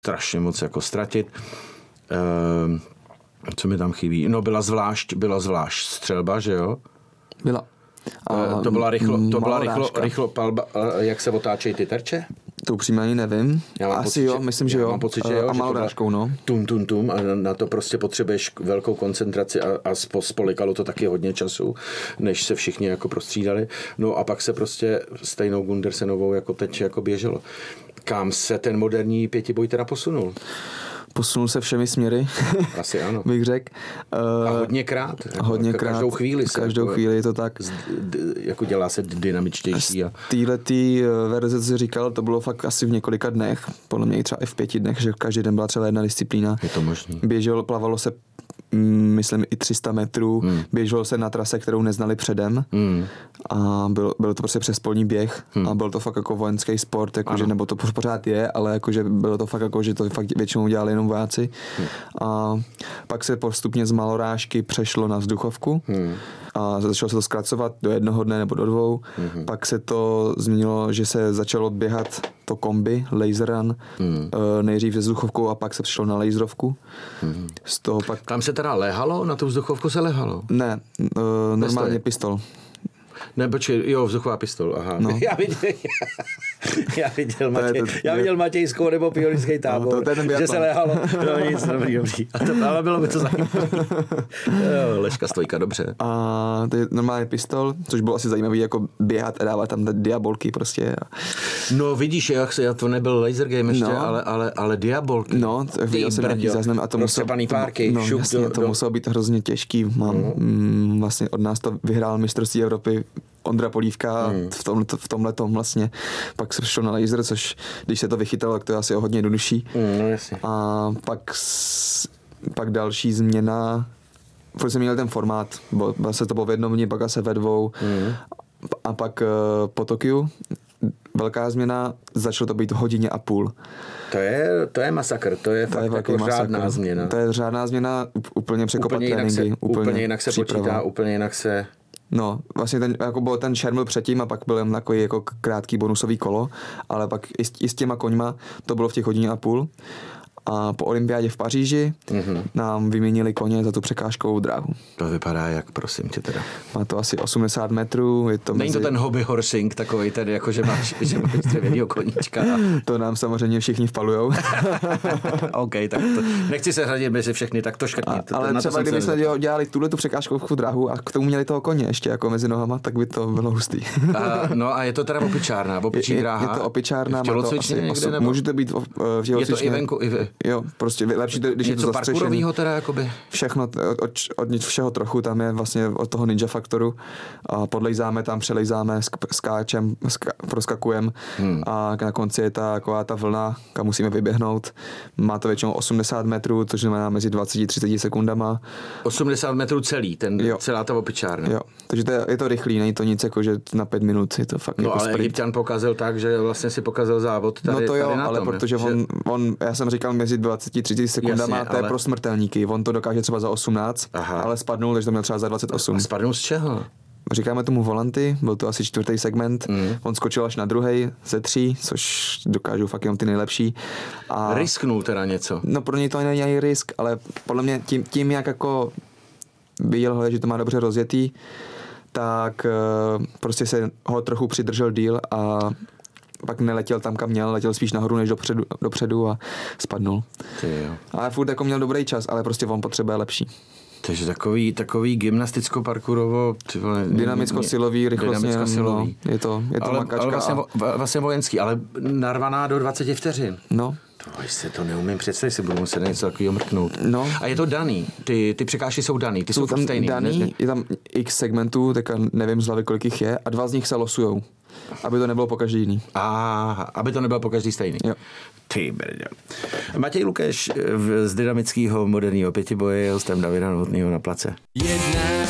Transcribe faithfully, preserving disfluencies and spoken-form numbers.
strašně moc jako ztratit. Uh, co mi tam chybí? No byla zvlášť, byla zvlášť střelba, že jo? Byla. A to byla rychlo, to byla rychlo, rychlo palba, jak se otáčejí ty terče? To upřímně ani nevím. Asi pocit, jo, myslím, že já jo. Mám pocit, že jo. A malodáškou, no. Tum, tum, tum. A na to prostě potřebuješ velkou koncentraci a, a spolikalo to taky hodně času, než se všichni jako prostřídali. No a pak se prostě stejnou Gundersenovou jako teď jako běželo. Kam se ten moderní pětiboj teda posunul? Posunul se všemi směry. Asi ano. Bych řekl. Uh, a hodněkrát. Hodněkrát. Každou chvíli se. Každou jako, chvíli je to tak. Z, d, jako dělá se dynamičtější. A... Z téhletý verze, co jsi říkal, to bylo fakt asi v několika dnech. Podle mě i třeba i v pěti dnech, že každý den byla třeba jedna disciplína. Je to možný. Běželo, plavalo se myslím i tři sta metrů, hmm. běželo se na trase, kterou neznali předem hmm. a bylo, bylo to prostě přespolní běh hmm. a byl to fakt jako vojenský sport, jakože, nebo to pořád je, ale jakože bylo to fakt jako, že to fakt většinou dělali jenom vojáci. Hmm. A pak se postupně z malorážky přešlo na vzduchovku hmm. a začalo se to zkracovat do jednoho dne nebo do dvou. Hmm. Pak se to změnilo, že se začalo běhat to kombi, laser run, hmm. nejdřív se vzduchovkou a pak se přišlo na laserovku. Hmm. Z toho pak... Tam se teda lehalo? Na tu vzduchovku se lehalo? Ne, uh, normálně pistol. Ne, počkej, jo, vzduchová pistol, aha. No. Já viděl, já viděl, Matěj, to, já viděl Matějskou nebo pionický tábor, no, to, to že se lehalo. No nic, dobrý, dobrý. A to, ale bylo by to zajímavé. Jo, Leška stojka, dobře. A to je normálně pistol, což bylo asi zajímavý, jako běhat a dávat tam diabolky prostě. No vidíš, jak se, to nebyl laser game ještě, no. ale, ale, ale diabolky. No, viděl jsem nějaký záznam a to muselo, párky, no, šup jasně, do, to do... muselo být hrozně těžký. Mám, uh-huh. mm, vlastně od nás to vyhrál mistrovství Evropy Ondra Polívka hmm. v, tom, v tomhletom vlastně. Pak se přišlo na laser, což když se to vychytalo, tak to je asi o hodně jednodušší. Hmm, no jasně. A pak, pak další změna, protože jsem měl ten formát, bo, se to bylo v jednom dní, pak se ve dvou. Hmm. A pak po Tokiu velká změna, začalo to být hodině a půl. To je, to je masakr, to je to fakt je jako řádná masakr. Změna. To je řádná změna, úplně překopat úplně tréninky. Se, úplně, úplně jinak se příprava. Počítá, úplně jinak se... No, vlastně ten, jako byl ten šerml předtím a pak byl jen takový jako krátký bonusový kolo, ale pak i s, i s těma koňma to bylo v těch hodině a půl. A po olympiádě v Paříži mm-hmm. nám vyměnili koně za tu překážkovou dráhu. To vypadá jak, prosím tě teda. Má to asi osmdesát metrů. Je to Není mezi... to ten hobby horsing takovej tady, jako že máš, že máš dřevěnýho koníčka. To nám samozřejmě všichni vpalujou. OK, tak to, nechci se hradit mezi všechny, tak to škrtni. A, ale třeba kdyby jsme dělali tuhle tu překážkovou dráhu a k tomu měli toho koně ještě jako mezi nohama, tak by to bylo hustý. A, no a je to teda opičárna, opičí je, dráha. Je to opičárna, má to asi osm, můžete být v, v je to i venku, i v... Jo, prostě lepší, když něco je to parkourovýho teda jakoby? Všechno, od, od všeho trochu, tam je vlastně od toho Ninja Faktoru a podlejzáme tam, přelejzáme, skáčem, ska, proskakujeme hmm. a na konci je ta, taková ta vlna, kam musíme vyběhnout. Má to většinou osmdesát metrů, což znamená mezi dvacet až třicet sekundama. osmdesát metrů celý, ten, jo. celá ta opičárna. Jo, takže to je, je to rychlý, není to nic jako, že na pět minut je to fakt no, jako ale sprint. Egypťan pokazil tak, že vlastně si pokazil závod tady, no to jo, tady na ale tom, protože že... on, on, já jsem říkal mezi dvacet až třicet sekundama, jasně, to je ale... pro smrtelníky. On to dokáže třeba za osmnáct, aha. ale spadnul, takže to měl třeba za dvacet osm. A spadnul z čeho? Říkáme tomu volanty, byl to asi čtvrtý segment, mm. on skočil až na druhej ze tří, což dokážou fakt jenom ty nejlepší. A risknul teda něco? No pro něj to není ani risk, ale podle mě tím, tím jak jako viděl, že to má dobře rozjetý, tak prostě se ho trochu přidržel díl a pak neletěl tam, kam měl, letěl spíš nahoru než dopředu, dopředu a spadnul. Ty jo. Ale furt jako měl dobrý čas, ale prostě on potřebuje lepší. Takže takový, takový gymnasticko-parkourovo... Dynamicko-silový, rychlostně, no, je to, je to ale, makačka. Ale vlastně, a... vlastně vojenský, ale narvaná do dvacet vteřin. No. To se to neumím představit, si budu muset něco takového mrknout. No. A je to daný, ty, ty překážky jsou daný, ty jsou, jsou tam stejný. Daný, ne, ne. Je tam x segmentů, tak nevím z hlavy, kolik jich je, a dva z nich se losujou, aby to nebylo po každý jiný. A aby to nebylo po každý stejný. Jo. Ty brďo. Matěj Lukeš z dynamického moderního pětiboje, hostem Davida Novotnýho na place. Jedna